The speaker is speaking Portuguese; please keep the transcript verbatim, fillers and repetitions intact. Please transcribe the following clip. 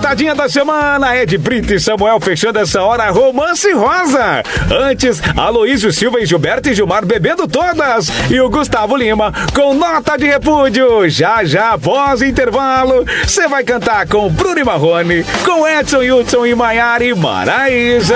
cantadinha da semana é de Brito e Samuel, fechando essa hora, Romance Rosa. Antes, Aloísio Silva e Gilberto e Gilmar bebendo todas. E o Gustavo Lima com Nota de Repúdio. Já, já, após o intervalo, você vai cantar com Bruno e Marrone, com Edson Hudson e Maiara e Maraísa.